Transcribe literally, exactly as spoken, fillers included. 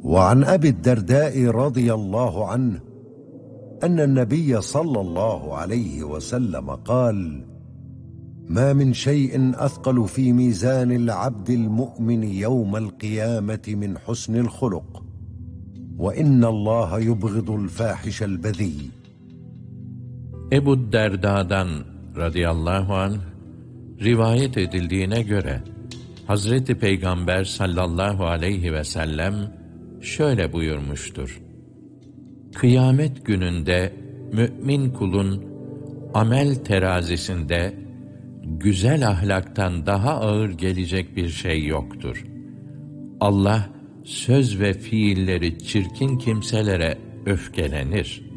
وعن أبي الدرداء رضي الله عنه أن النبي صلى الله عليه وسلم قال: ما من شيء أثقل في ميزان العبد المؤمن يوم القيامة من حسن الخلق وإن الله يبغض الفاحش البذيء. Ebu Derda'dan radıyallahu anh rivayet edildiğine göre Hazreti Peygamber sallallahu aleyhi ve sellem şöyle buyurmuştur: Kıyamet gününde mümin kulun amel terazisinde güzel ahlaktan daha ağır gelecek bir şey yoktur. Allah söz ve fiilleri çirkin kimselere öfkelenir.